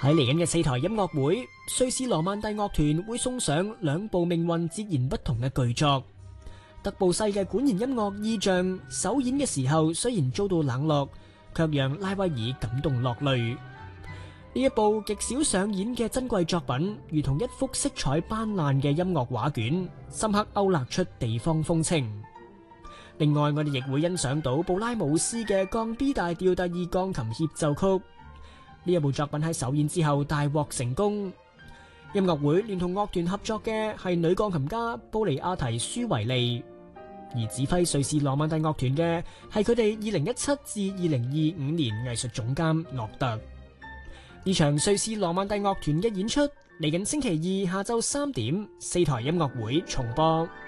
喺嚟緊嘅4台音樂會，瑞士羅曼蒂樂團會送上2部命運截然不同嘅巨作。德布西嘅管弦音樂意象首演嘅時候，雖然遭到冷落，卻讓拉威爾感動落淚。呢一部極少上演嘅珍貴作品，如同一幅色彩斑斕嘅音樂畫卷，深刻勾勒出地方風情。另外，我哋亦會欣賞到布拉姆斯嘅降 B 大調第2鋼琴協奏曲。呢一部作品喺首演之後大獲成功。音樂會聯同樂團合作嘅係女鋼琴家布利亞提舒維利，而指揮瑞士羅曼蒂樂團嘅係佢哋2017至2025年藝術總監諾特。呢場瑞士羅曼蒂樂團嘅演出嚟緊星期二下晝3點4台音樂會重播。